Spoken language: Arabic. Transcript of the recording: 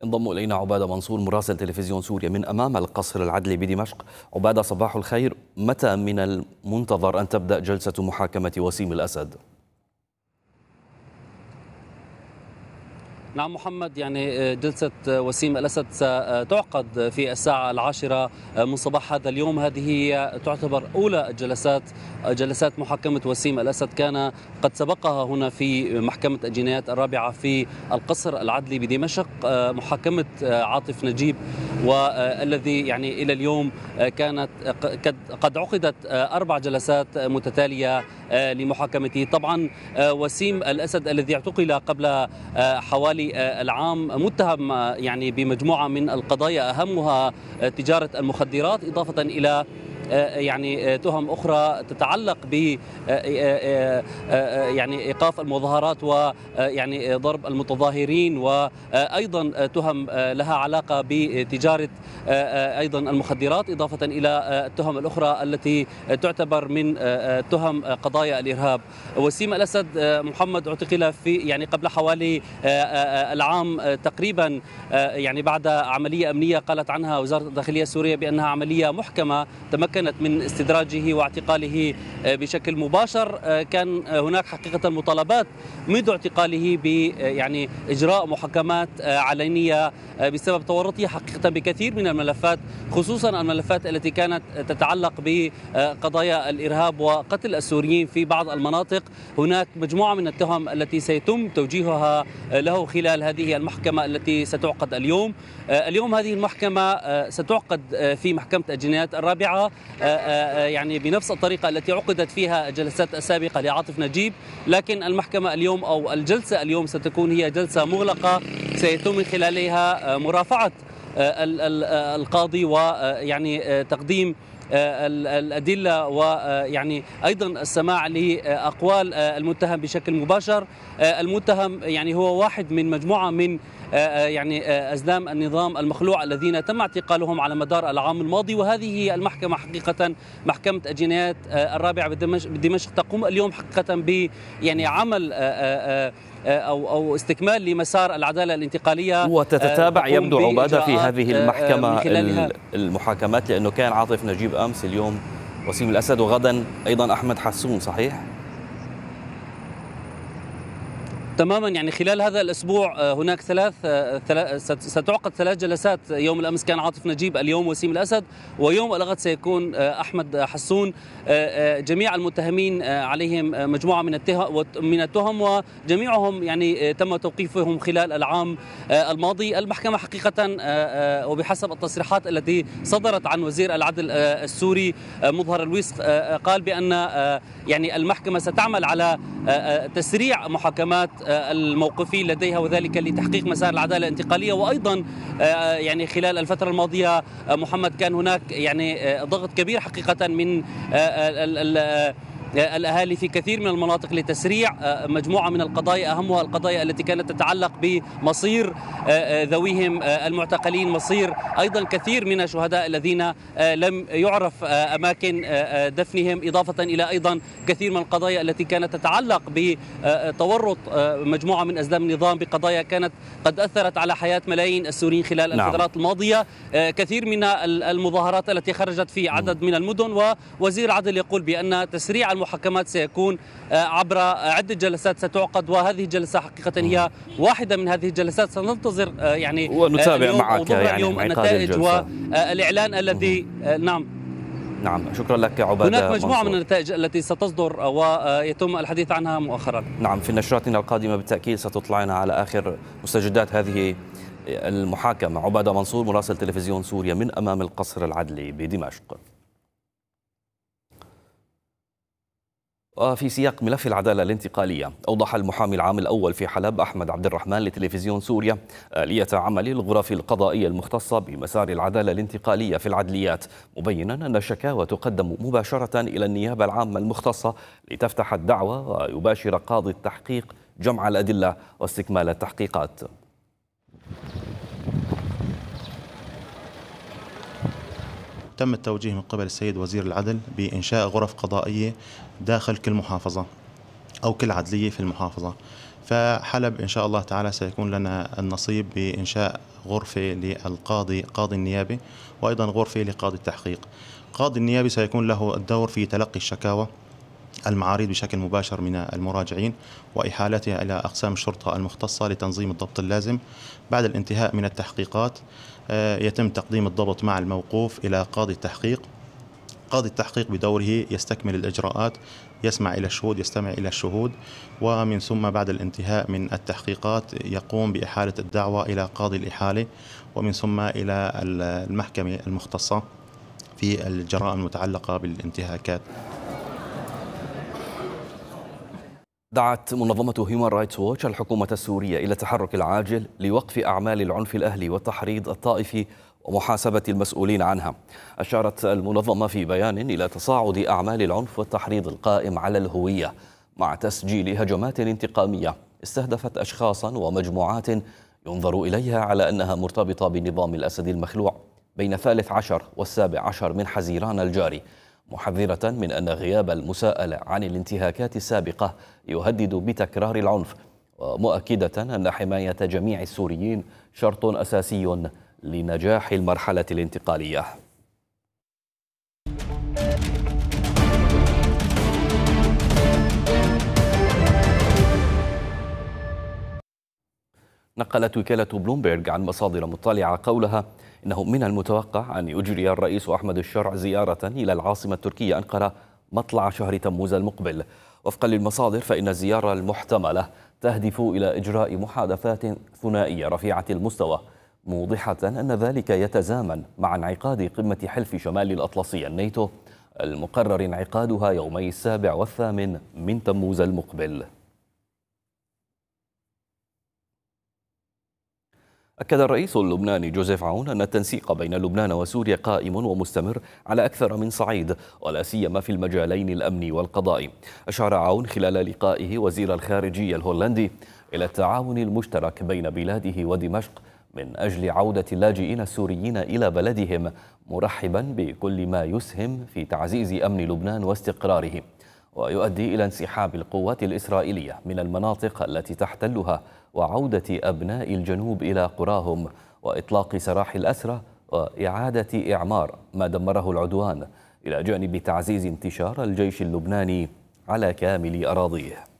انضم إلينا عبادة منصور مراسل تلفزيون سوريا من أمام القصر العدلي بدمشق. عبادة صباح الخير، متى من المنتظر أن تبدأ جلسة محاكمة وسيم الأسد؟ نعم محمد، يعني جلسة وسيم الأسد ستعقد في الساعة 10 من صباح هذا اليوم. هذه هي تعتبر أولى جلسات محاكمة وسيم الأسد. كان قد سبقها هنا في محكمة الجنايات الرابعة في القصر العدلي بدمشق محاكمة عاطف نجيب، والذي يعني إلى اليوم كانت قد عقدت 4 جلسات متتالية لمحاكمته. طبعا وسيم الأسد الذي اعتقل قبل حوالي العام متهم يعني بمجموعة من القضايا أهمها تجارة المخدرات، إضافة إلى يعني تهم أخرى تتعلق ب يعني إيقاف المظاهرات ويعني ضرب المتظاهرين، وأيضا تهم لها علاقة بتجارة أيضا المخدرات، إضافة إلى التهم الأخرى التي تعتبر من تهم قضايا الإرهاب. وسيم الأسد محمد اعتقل في يعني قبل حوالي العام تقريبا، يعني بعد عملية أمنية قالت عنها وزارة الداخلية السورية بأنها عملية محكمة تمكنت من استدراجه واعتقاله بشكل مباشر. كان هناك حقيقة مطالبات منذ اعتقاله ب يعني إجراء محاكمات علنية بسبب تورطه حقيقة بكثير من الملفات، خصوصا الملفات التي كانت تتعلق بقضايا الإرهاب وقتل السوريين في بعض المناطق. هناك مجموعة من التهم التي سيتم توجيهها له خلال هذه المحكمة التي ستعقد اليوم. اليوم هذه المحكمة ستعقد في محكمة الجنايات الرابعة يعني بنفس الطريقة التي عقدت فيها الجلسات السابقة لعاطف نجيب، لكن المحكمة اليوم أو الجلسة اليوم ستكون هي جلسة مغلقة سيتم من خلالها مرافعة القاضي ويعني تقديم الأدلة ويعني أيضا السماع لأقوال المتهم بشكل مباشر. المتهم يعني هو واحد من مجموعة من يعني أزلام النظام المخلوع الذين تم اعتقالهم على مدار العام الماضي. وهذه هي المحكمة حقيقة، محكمة الجنايات الرابعة بدمشق تقوم اليوم حقيقة ب يعني عمل أو استكمال لمسار العدالة الانتقالية، وتتتابع يبدو عبادة في هذه المحكمة المحاكمات، لأنه كان عاطف نجيب أمس، اليوم وسيم الأسد، وغدا أيضا أحمد حسون، صحيح؟ تماما. يعني خلال هذا الأسبوع هناك ستعقد 3 جلسات. يوم الأمس كان عاطف نجيب، اليوم وسيم الأسد، ويوم الغد سيكون أحمد حسون. جميع المتهمين عليهم مجموعة من التهم، وجميعهم يعني تم توقيفهم خلال العام الماضي. المحكمة حقيقة وبحسب التصريحات التي صدرت عن وزير العدل السوري مظهر الوسق قال بأن يعني المحكمة ستعمل على تسريع محاكمات الموقفين لديها، وذلك لتحقيق مسار العدالة الانتقالية. وأيضا يعني خلال الفترة الماضية محمد كان هناك يعني ضغط كبير حقيقة من الأهالي في كثير من المناطق لتسريع مجموعة من القضايا، أهمها القضايا التي كانت تتعلق بمصير ذويهم المعتقلين، مصير أيضا كثير من الشهداء الذين لم يعرف أماكن دفنهم، إضافة إلى أيضا كثير من القضايا التي كانت تتعلق بتورط مجموعة من أزلام النظام بقضايا كانت قد أثرت على حياة ملايين السوريين خلال الفترات الماضية. كثير من المظاهرات التي خرجت في عدد من المدن، ووزير العدل يقول بأن تسريع المحاكمات سيكون عبر عدة جلسات ستعقد، وهذه الجلسة حقيقة هي واحدة من هذه الجلسات. سننتظر يعني ونتابع معك يعني اليوم النتائج والإعلان الذي نعم. شكرا لك عبادة. هناك مجموعة من النتائج التي ستصدر ويتم الحديث عنها مؤخرا. نعم، في نشراتنا القادمة بالتأكيد ستطلعنا على آخر مستجدات هذه المحاكمة. عبادة منصور مراسل تلفزيون سوريا من أمام القصر العدلي بدمشق. وفي سياق ملف العدالة الانتقالية، أوضح المحامي العام الأول في حلب أحمد عبد الرحمن لتلفزيون سوريا آلية عمل الغرف القضائية المختصة بمسار العدالة الانتقالية في العدليات، مبينا أن الشكاوى تقدم مباشرة إلى النيابة العامة المختصة لتفتح الدعوة ويباشر قاضي التحقيق جمع الأدلة واستكمال التحقيقات. تم التوجيه من قبل السيد وزير العدل بإنشاء غرف قضائية داخل كل محافظة أو كل عدلية في المحافظة. فحلب إن شاء الله تعالى سيكون لنا النصيب بإنشاء غرفة قاضي النيابة، وأيضا غرفة لقاضي التحقيق. قاضي النيابة سيكون له الدور في تلقي الشكاوى المعارض بشكل مباشر من المراجعين وإحالتها إلى أقسام الشرطة المختصة لتنظيم الضبط اللازم. بعد الانتهاء من التحقيقات يتم تقديم الضبط مع الموقوف إلى قاضي التحقيق. قاضي التحقيق بدوره يستكمل الإجراءات، يسمع إلى الشهود، يستمع إلى الشهود، ومن ثم بعد الانتهاء من التحقيقات يقوم بإحالة الدعوة إلى قاضي الإحالة، ومن ثم إلى المحكمة المختصة في الجرائم المتعلقة بالانتهاكات. دعت منظمة هيومان رايتس ووتش الحكومة السورية إلى التحرك العاجل لوقف أعمال العنف الأهلي والتحريض الطائفي ومحاسبة المسؤولين عنها. أشارت المنظمة في بيان إلى تصاعد أعمال العنف والتحريض القائم على الهوية مع تسجيل هجمات انتقامية استهدفت أشخاصا ومجموعات ينظر إليها على أنها مرتبطة بنظام الأسد المخلوع بين 13 و17 من حزيران الجاري، محذرة من أن غياب المساءلة عن الانتهاكات السابقة يهدد بتكرار العنف، ومؤكدة أن حماية جميع السوريين شرط أساسي لنجاح المرحلة الانتقالية. نقلت وكالة بلومبيرغ عن مصادر مطلعة قولها إنه من المتوقع أن يجري الرئيس أحمد الشرع زيارة إلى العاصمة التركية أنقرة مطلع شهر تموز المقبل. وفقا للمصادر فإن الزيارة المحتملة تهدف إلى إجراء محادثات ثنائية رفيعة المستوى، موضحة أن ذلك يتزامن مع انعقاد قمة حلف شمال الأطلسي الناتو المقرر انعقادها يومي 7 و8 من تموز المقبل. أكد الرئيس اللبناني جوزيف عون أن التنسيق بين لبنان وسوريا قائم ومستمر على أكثر من صعيد، ولا سيما في المجالين الأمني والقضائي. أشار عون خلال لقائه وزير الخارجية الهولندي إلى التعاون المشترك بين بلاده ودمشق من أجل عودة اللاجئين السوريين إلى بلدهم، مرحبا بكل ما يسهم في تعزيز أمن لبنان واستقراره ويؤدي إلى انسحاب القوات الإسرائيلية من المناطق التي تحتلها وعودة أبناء الجنوب إلى قراهم وإطلاق سراح الأسرى وإعادة إعمار ما دمره العدوان، إلى جانب تعزيز انتشار الجيش اللبناني على كامل أراضيه.